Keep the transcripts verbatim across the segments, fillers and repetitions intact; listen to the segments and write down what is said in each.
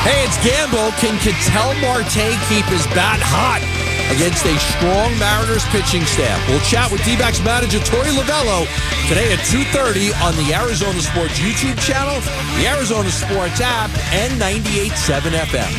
Hey, it's Gamble. Can Ketel Marte keep his bat hot against a strong Mariners pitching staff? We'll chat with D-backs manager Torey Lovullo today at two thirty on the Arizona Sports YouTube channel, the Arizona Sports app, and ninety-eight point seven F M.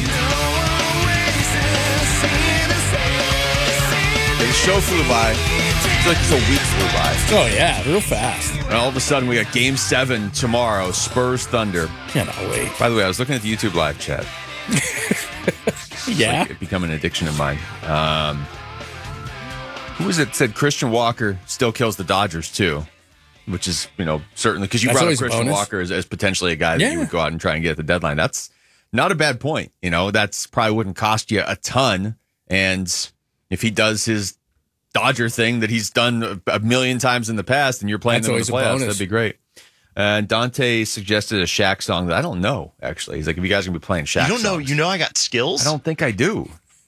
The show flew by. It's like it's a week flew by. Oh, yeah, real fast. And all of a sudden, we got Game seven tomorrow, Spurs Thunder. Cannot wait. By the way, I was looking at the YouTube live chat. Yeah. Like it become an addiction of mine. Um, who was it said Christian Walker still kills the Dodgers, too? Which is, you know, certainly, because you That's brought up always a Christian bonus. Walker as, as potentially a guy that Yeah. you would go out and try and get at the deadline. That's not a bad point. You know, that's probably wouldn't cost you a ton. And if he does his Dodger thing that he's done a million times in the past and you're playing That's them in the always a playoffs, bonus. that'd be great. And Dante suggested a Shaq song that I don't know, actually. He's like, if you guys are going to be playing Shaq You don't know. songs. You know I got skills? I don't think I do.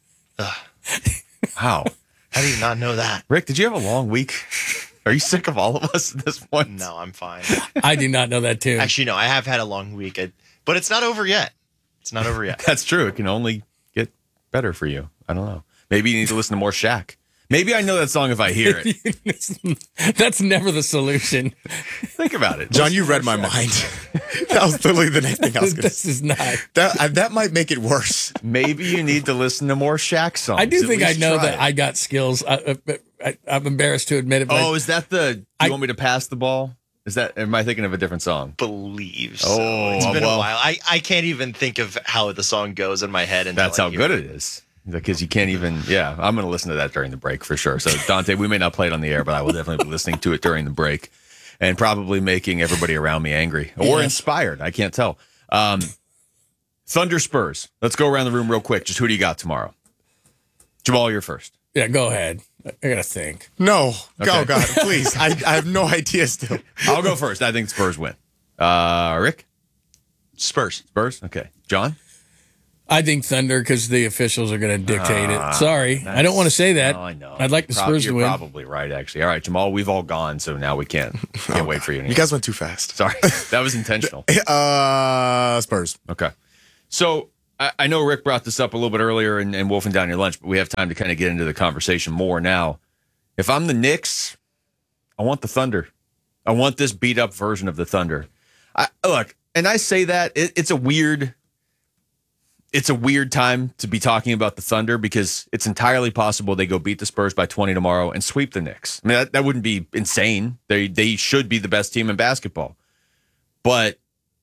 How? How do you not know that? Rick, did you have a long week? Are you sick of all of us at this point? No, I'm fine. I do not know that, too. Actually, no, I have had a long week, I- but it's not over yet. It's not over yet. That's true. It can only get better for you. I don't know. Maybe you need to listen to more Shaq. Maybe I know that song if I hear it. That's never the solution. Think about it. John, you read my mind. That was literally the next thing I was going to This say. is not. That, uh, that might make it worse. Maybe you need to listen to more Shaq songs. I do At think I least know try that it. I got skills. I, I, I, I'm embarrassed to admit it. But Oh, is that the? Do you I- want me to pass the ball? Is that? Am I thinking of a different song? Believe so. Oh, It's been well. a while. I, I can't even think of how the song goes in my head. Until That's I how hear good it is. Because you can't even. Yeah, I'm going to listen to that during the break for sure. So Dante, we may not play it on the air, but I will definitely be listening to it during the break, and probably making everybody around me angry or Yeah. inspired. I can't tell. Um, Thunder Spurs. Let's go around the room real quick. Just who do you got tomorrow? Jamal, you're first. yeah, go ahead. I got to think. No. Okay. Go, God, please. I, I have no idea still. I'll go first. I think Spurs win. Uh, Rick? Spurs. Spurs? Okay. John? I think Thunder because the officials are going to dictate it. Sorry. I don't want to say that. No, I know. I'd like the Prob- Spurs to you're win. probably right, actually. All right, Jamal, we've all gone, so now we can't. Can't wait for you. You anymore. guys went too fast. Sorry. That was intentional. Uh, Spurs. Okay. So I, I know Rick brought this up a little bit earlier and, and wolfing down your lunch, but we have time to kind of get into the conversation more now. If I'm the Knicks, I want the Thunder. I want this beat up version of the Thunder. I, look, and I say that it, it's a weird, it's a weird time to be talking about the Thunder because it's entirely possible they go beat the Spurs by twenty tomorrow and sweep the Knicks. I mean, that, that wouldn't be insane. They they should be the best team in basketball, but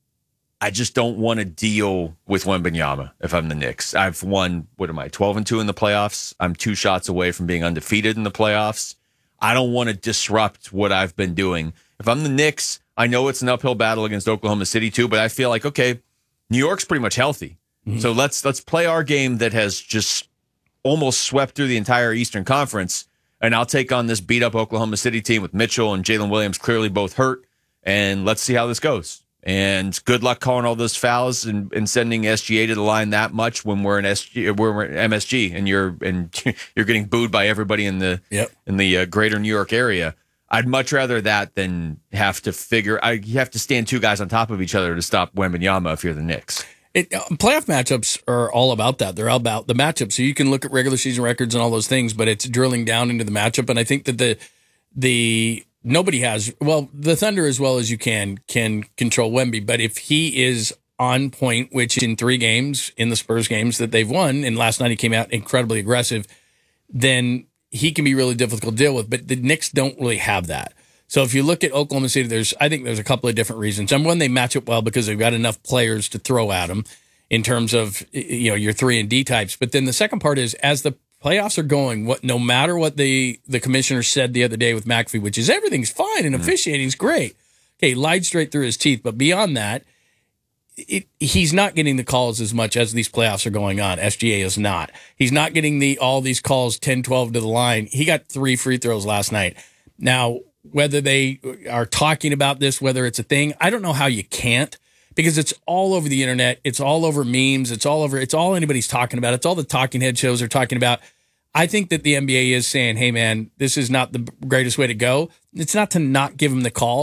I just don't want to deal with Wembanyama if I'm the Knicks. I've won, what am I, twelve and two in the playoffs. I'm two shots away from being undefeated in the playoffs. I don't want to disrupt what I've been doing. If I'm the Knicks, I know it's an uphill battle against Oklahoma City too, but I feel like, okay, New York's pretty much healthy. Mm-hmm. So let's let's play our game that has just almost swept through the entire Eastern Conference, and I'll take on this beat-up Oklahoma City team with Mitchell and Jalen Williams clearly both hurt, and let's see how this goes. And good luck calling all those fouls and, and sending S G A to the line that much when we're in S G, we're in M S G, and you're and you're getting booed by everybody in the Yep. in the uh, greater New York area. I'd much rather that than have to figure. I you have to stand two guys on top of each other to stop Wembanyama if you're the Knicks. It, uh, playoff matchups are all about that. They're all about the matchup. So you can look at regular season records and all those things, but it's drilling down into the matchup. And I think that the the nobody has well the Thunder as well as you can can control Wemby. But if he is on point, which in three games in the Spurs games that they've won, and last night he came out incredibly aggressive, then he can be really difficult to deal with. But the Knicks don't really have that. So if you look at Oklahoma City, there's I think there's a couple of different reasons. Number one, they match up well because they've got enough players to throw at them in terms of you know your three and D types. But then the second part is as the playoffs are going, what no matter what the the commissioner said the other day with McAfee, which is everything's fine and officiating's great. Okay, lied straight through his teeth. But beyond that, it, he's not getting the calls as much as these playoffs are going on. S G A is not. He's not getting the all these calls ten twelve to the line. He got three free throws last night. Now, whether they are talking about this, whether it's a thing, I don't know how you can't because it's all over the internet. It's all over memes. It's all over. It's all anybody's talking about. It's all the talking head shows are talking about. I think that the N B A is saying, hey, man, this is not the greatest way to go. It's not to not give him the calls,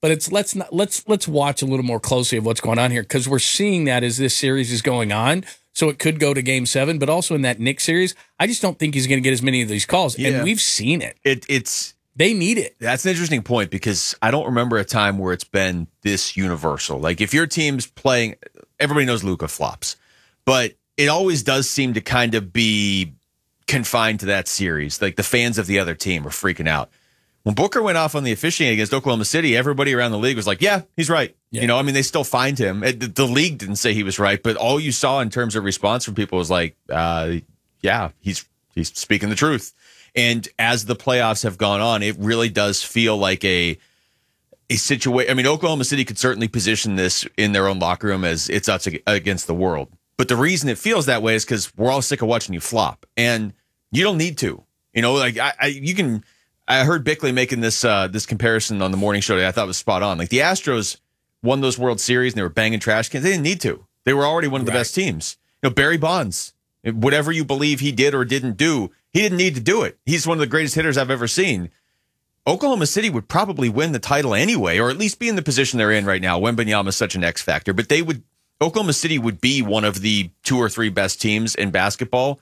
But it's let's not let's let's watch a little more closely of what's going on here, because we're seeing that as this series is going on. So it could go to game seven, but also in that Knicks series, I just don't think he's going to get as many of these calls. Yeah. And we've seen it. It it's They need it. That's an interesting point, because I don't remember a time where it's been this universal. Like if your team's playing, everybody knows Luka flops, but it always does seem to kind of be confined to that series. Like the fans of the other team are freaking out. When Booker went off on the officiating against Oklahoma City, everybody around the league was like, yeah, he's right. Yeah. You know, I mean, they still fined him. It, the league didn't say he was right, but all you saw in terms of response from people was like, uh, yeah, he's he's speaking the truth. And as the playoffs have gone on, it really does feel like a a situation. I mean, Oklahoma City could certainly position this in their own locker room as it's us against the world. But the reason it feels that way is because we're all sick of watching you flop, and you don't need to. You know, like I, I you can. I heard Bickley making this uh, this comparison on the morning show today. I thought it was spot on. Like the Astros won those World Series and they were banging trash cans. They didn't need to. They were already one of the Right. best teams. You know, Barry Bonds, whatever you believe he did or didn't do, he didn't need to do it. He's one of the greatest hitters I've ever seen. Oklahoma City would probably win the title anyway, or at least be in the position they're in right now. Wembanyama is such an X factor, but they would. Oklahoma City would be one of the two or three best teams in basketball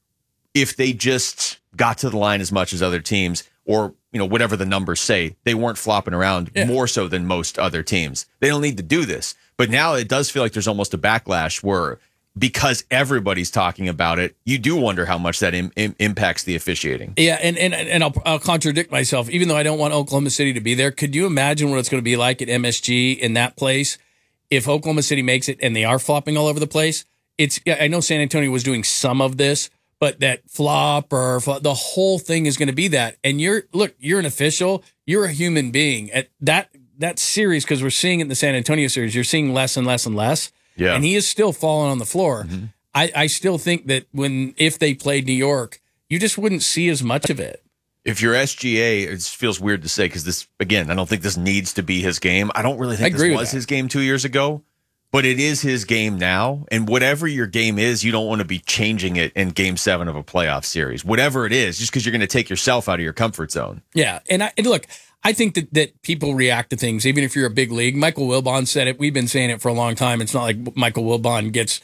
if they just got to the line as much as other teams, or you know whatever the numbers say. They weren't flopping around Yeah. more so than most other teams. They don't need to do this. But now it does feel like there's almost a backlash where, because everybody's talking about it, you do wonder how much that im- im- impacts the officiating. Yeah, and and and I'll, I'll contradict myself. Even though I don't want Oklahoma City to be there, could you imagine what it's going to be like at M S G in that place if Oklahoma City makes it and they are flopping all over the place? It's I know San Antonio was doing some of this, but that flop or flop, the whole thing is going to be that. And you're look, you're an official, you're a human being at that that series, because we're seeing it in the San Antonio series. You're seeing less and less and less. Yeah. And he is still falling on the floor. Mm-hmm. I, I still think that when if they played New York, you just wouldn't see as much of it. If you're S G A, it feels weird to say, because this, again, I don't think this needs to be his game. I don't really think I agree this with was that. his game two years ago, but it is his game now. And whatever your game is, you don't want to be changing it in game seven of a playoff series. Whatever it is, just because you're going to take yourself out of your comfort zone. Yeah, and I and look, I think that, that people react to things, even if you're a big league. Michael Wilbon said it. We've been saying it for a long time. It's not like Michael Wilbon gets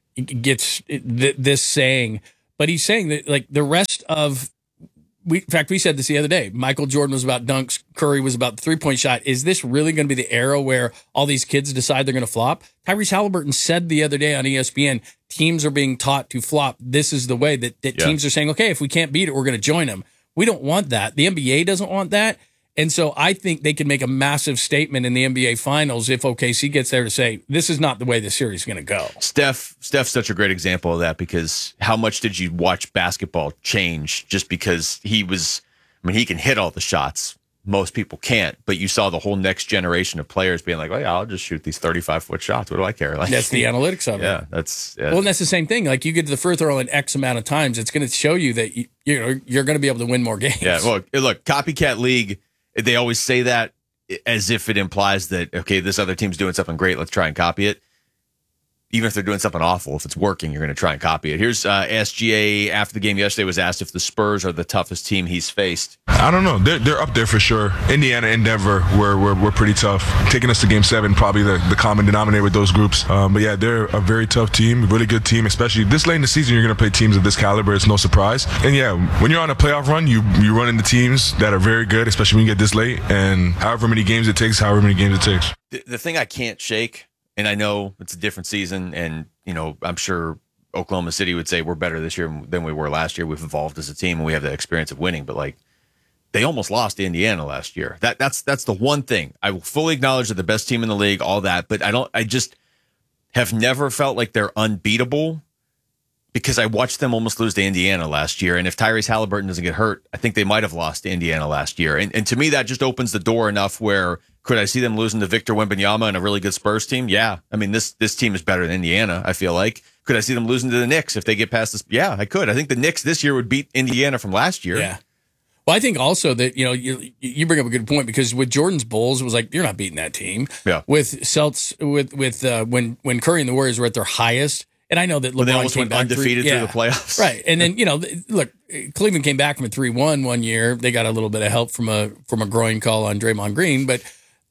gets th- this saying, but he's saying that like the rest of we. In fact, we said this the other day. Michael Jordan was about dunks. Curry was about the three point shot. Is this really going to be the era where all these kids decide they're going to flop? Tyrese Halliburton said the other day on E S P N, teams are being taught to flop. This is the way that, that Yeah. teams are saying, okay, if we can't beat it, we're going to join them. We don't want that. The N B A doesn't want that. And so I think they can make a massive statement in the N B A Finals if O K C gets there to say, this is not the way the series is going to go. Steph, Steph's such a great example of that, because how much did you watch basketball change just because he was, I mean, he can hit all the shots. Most people can't, but you saw the whole next generation of players being like, well, yeah, I'll just shoot these thirty-five foot shots. What do I care? Like, That's the analytics of it. yeah, that's, yeah. Well, and that's the same thing. Like you get to the free throw in X amount of times, it's going to show you that you, you know, you're going to be able to win more games. Yeah, well, look, copycat league, they always say that as if it implies that, okay, this other team's doing something great, let's try and copy it. Even if they're doing something awful, if it's working, you're going to try and copy it. Here's uh, S G A after the game yesterday was asked if the Spurs are the toughest team he's faced. I don't know. They're, they're up there for sure. Indiana and Denver were, were, were pretty tough. Taking us to game seven, probably the, the common denominator with those groups. Um, but yeah, they're a very tough team, a really good team, especially this late in the season. You're going to play teams of this caliber. It's no surprise. And yeah, when you're on a playoff run, you, you run into teams that are very good, especially when you get this late. And however many games it takes, however many games it takes. The, the thing I can't shake, and I know it's a different season, and you know I'm sure Oklahoma City would say we're better this year than we were last year. We've evolved as a team, and we have the experience of winning. But like, they almost lost to Indiana last year. That that's that's the one thing I will fully acknowledge. They're the best team in the league, all that. But I don't. I just have never felt like they're unbeatable, because I watched them almost lose to Indiana last year. And if Tyrese Halliburton doesn't get hurt, I think they might have lost to Indiana last year. And and to me, that just opens the door enough where, could I see them losing to Victor Wembanyama and a really good Spurs team? Yeah. I mean, this this team is better than Indiana, I feel like. Could I see them losing to the Knicks if they get past this? Yeah, I could. I think the Knicks this year would beat Indiana from last year. Yeah. Well, I think also that, you know, you you bring up a good point, because with Jordan's Bulls, it was like, you're not beating that team. Yeah. With Celts, with, with uh, when, when Curry and the Warriors were at their highest, and I know that LeBron But they almost came went back undefeated three, through yeah. the playoffs. Right. And then, you know, look, Cleveland came back from a three one one year. They got a little bit of help from a from a groin call on Draymond Green, but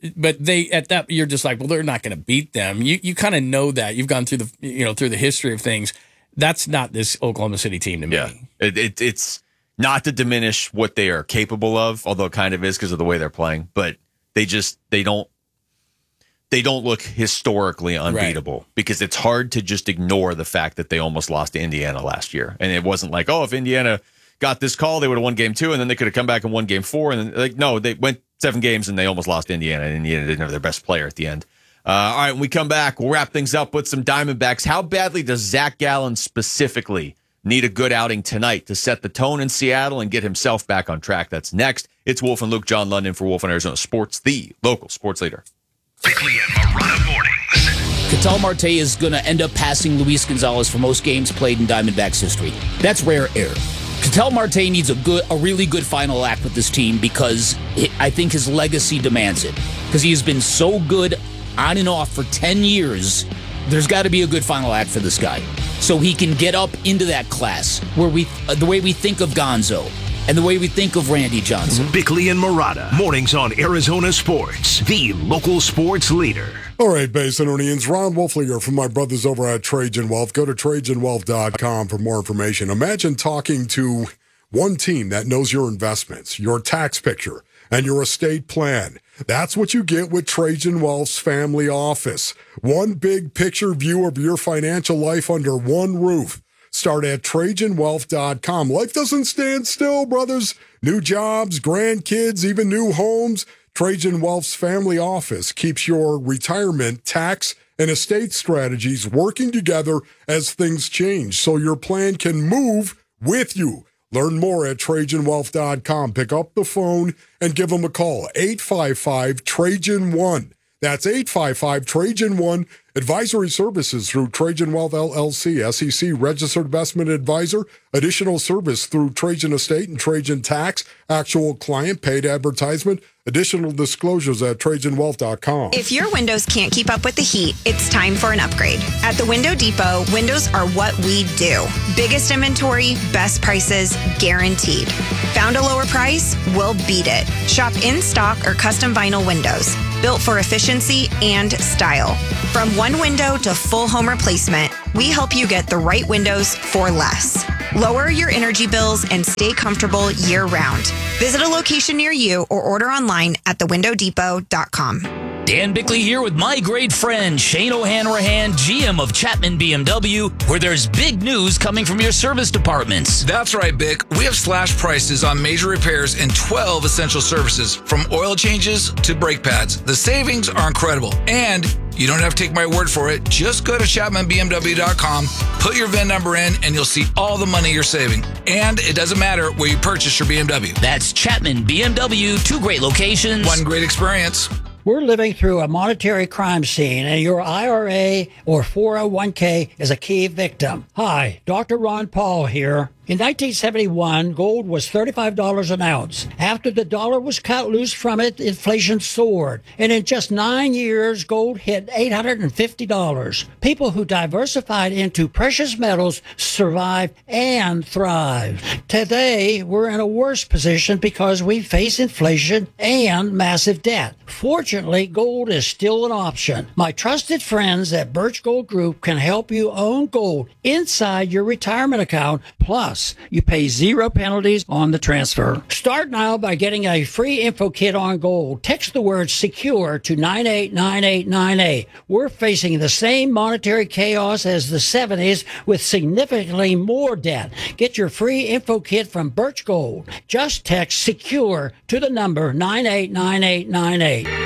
but they at that you're just like, well, they're not going to beat them. You you kind of know that. You've gone through the you know through the history of things. That's not this Oklahoma City team to me. Yeah, it, it, it's not to diminish what they are capable of, although it kind of is because of the way they're playing. But they just they don't they don't look historically unbeatable right. because it's hard to just ignore the fact that they almost lost to Indiana last year, and it wasn't like, oh, if Indiana got this call, they would have won game two, and then they could have come back and won game four, and then, like no, they went seven games and they almost lost to Indiana, and Indiana didn't have their best player at the end. Uh, all right, when we come back, we'll wrap things up with some Diamondbacks. How badly does Zach Gallen specifically need a good outing tonight to set the tone in Seattle and get himself back on track? That's next. It's Wolf and Luke, John London for Wolf and Arizona Sports, the local sports leader. Bickley and Marotta mornings. Ketel Marte is going to end up passing Luis Gonzalez for most games played in Diamondbacks history. That's rare air. Ketel Marte needs a good, a really good final act with this team because it, I think his legacy demands it. Because he has been so good on and off for ten years, there's got to be a good final act for this guy. So he can get up into that class where we, uh, the way we think of Gonzo and the way we think of Randy Johnson. Bickley and Marotta, mornings on Arizona Sports, the local sports leader. All right, Basinonians, Ron Wolfliger from my brothers over at Trajan Wealth. Go to trajan wealth dot com for more information. Imagine talking to one team that knows your investments, your tax picture, and your estate plan. That's what you get with Trajan Wealth's family office. One big picture view of your financial life under one roof. Start at trajan wealth dot com. Life doesn't stand still, brothers. New jobs, grandkids, even new homes. Trajan Wealth's family office keeps your retirement, tax, and estate strategies working together as things change so your plan can move with you. Learn more at trajan wealth dot com. Pick up the phone and give them a call. eight five five Trajan one. That's eight five five Trajan one. Advisory services through Trajan Wealth L L C, S E C registered investment advisor. Additional service through Trajan Estate and Trajan Tax. Actual client paid advertisement. Additional disclosures at trajan wealth dot com. If your windows can't keep up with the heat, it's time for an upgrade. At the Window Depot, windows are what we do. Biggest inventory, best prices, guaranteed. Found a lower price? We'll beat it. Shop in stock or custom vinyl windows. Built for efficiency and style. From one window to full home replacement, we help you get the right windows for less. Lower your energy bills and stay comfortable year-round. Visit a location near you or order online at the window depot dot com. Dan Bickley here with my great friend Shane O'Hanrahan, G M of Chapman B M W, where there's big news coming from your service departments. That's right, Bick. We have slash prices on major repairs and twelve essential services, from oil changes to brake pads. The savings are incredible, and you don't have to take my word for it. Just go to chapman b m w dot com, put your V I N number in, and you'll see all the money you're saving. And it doesn't matter where you purchase your B M W. That's Chapman B M W, two great locations. One great experience. We're living through a monetary crime scene, and your I R A or four oh one k is a key victim. Hi, Doctor Ron Paul here. In nineteen seventy-one, gold was thirty-five dollars an ounce. After the dollar was cut loose from it, inflation soared. And in just nine years, gold hit eight hundred fifty dollars. People who diversified into precious metals survived and thrived. Today, we're in a worse position because we face inflation and massive debt. Fortunately, gold is still an option. My trusted friends at Birch Gold Group can help you own gold inside your retirement account. Plus, you pay zero penalties on the transfer. Start now by getting a free info kit on gold. Text the word SECURE to nine eight nine eight nine eight. We're facing the same monetary chaos as the seventies with significantly more debt. Get your free info kit from Birch Gold. Just text SECURE to the number nine eight nine eight nine eight.